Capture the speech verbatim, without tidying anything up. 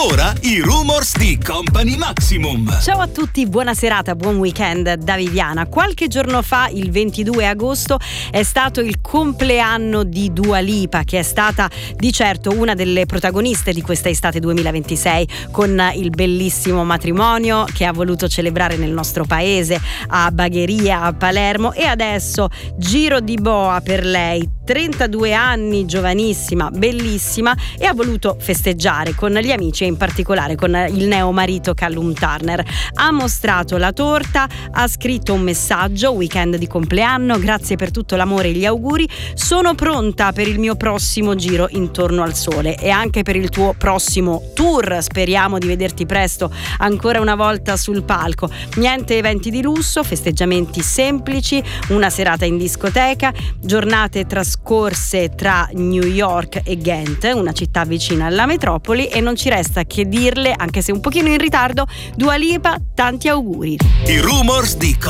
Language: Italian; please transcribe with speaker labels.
Speaker 1: Ora i rumors di Company Maximum.
Speaker 2: Ciao a tutti, buona serata, buon weekend da Viviana. Qualche giorno fa, il ventidue agosto, è stato il compleanno di Dua Lipa, che è stata di certo una delle protagoniste di questa estate duemilaventisei, con il bellissimo matrimonio che ha voluto celebrare nel nostro paese, a Bagheria, a Palermo, e adesso giro di boa per lei. trentadue anni, giovanissima, bellissima, e ha voluto festeggiare con gli amici e in particolare con il neo marito Callum Turner. Ha mostrato la torta, ha scritto un messaggio: weekend di compleanno, grazie per tutto l'amore e gli auguri, sono pronta per il mio prossimo giro intorno al sole e anche per il tuo prossimo tour, speriamo di vederti presto ancora una volta sul palco. Niente eventi di lusso, festeggiamenti semplici, una serata in discoteca, giornate trascorse tra New York e Ghent, una città vicina alla metropoli, e non ci resta che dirle, anche se un pochino in ritardo: Dua Lipa, tanti auguri.
Speaker 1: I rumors di